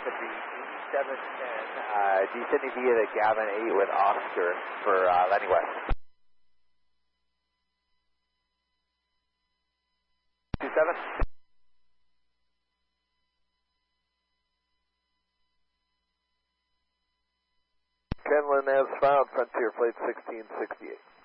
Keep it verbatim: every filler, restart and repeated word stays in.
be eighty-seven ten, uh, descending via the Gavin eight with Oscar for uh, landing west. two seven. Kenlin has found Frontier Flight sixteen sixty-eight.